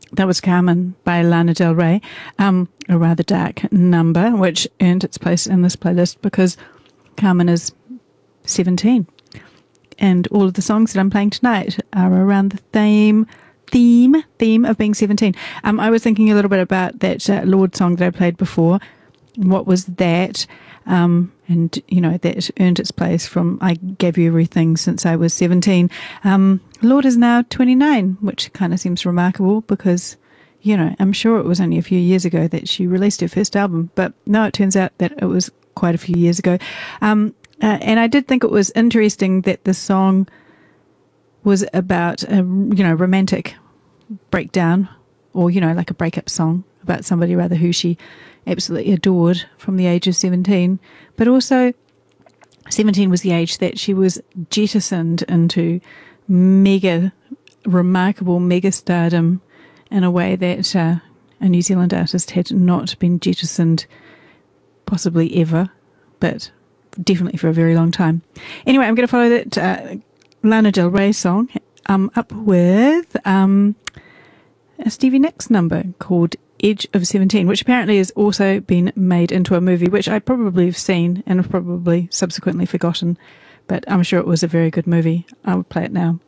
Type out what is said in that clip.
That was Carmen by Lana Del Rey, a rather dark number, which earned its place in this playlist because Carmen is 17. And all of the songs that I'm playing tonight are around the theme of being 17. I was thinking a little bit about that Lorde song that I played before. What was that? And, you know, that earned its place from I Gave You Everything Since I Was 17. Lorde is now 29, which kind of seems remarkable because, you know, I'm sure it was only a few years ago that she released her first album. But no, it turns out that it was quite a few years ago. And I did think it was interesting that the song was about a, you know, romantic breakdown, or, you know, like a breakup song about somebody rather who she absolutely adored from the age of 17. But also 17 was the age that she was jettisoned into remarkable mega stardom in a way that a New Zealand artist had not been jettisoned possibly ever, but definitely for a very long time. Anyway, I'm going to follow that Lana Del Rey song up with a Stevie Nicks number called Edge of 17, which apparently has also been made into a movie, which I probably have seen and have probably subsequently forgotten, but I'm sure it was a very good movie. I will play it now.